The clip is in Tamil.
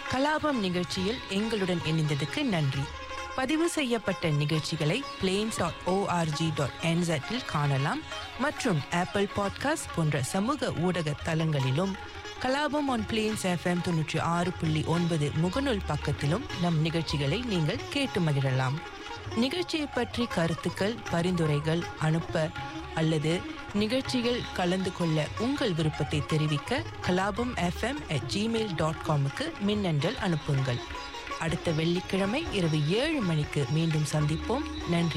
கலாபம் நிகழ்ச்சியில் எங்களுடன் இணைந்ததுக்கு நன்றி. பதிவு செய்யப்பட்ட நிகழ்ச்சிகளை plains.org.nz இல் காணலாம் மற்றும் ஆப்பிள் பாட்காஸ்ட் போன்ற சமூக ஊடக தளங்களிலும் கலாபம் on Plains FM 96.9 முகநூல் பக்கத்திலும் நம் நிகழ்ச்சிகளை நீங்கள் கேட்டு மகிழலாம். நிகழ்ச்சியை பற்றி கருத்துக்கள், பரிந்துரைகள் அனுப்ப அல்லது நிகழ்ச்சிகள் கலந்து கொள்ள உங்கள் விருப்பத்தை தெரிவிக்க kalabamfm@gmail.com மின்னஞ்சல் அனுப்புங்கள். அடுத்த வெள்ளிக்கிழமை இரவு 7 மணிக்கு மீண்டும் சந்திப்போம். நன்றி.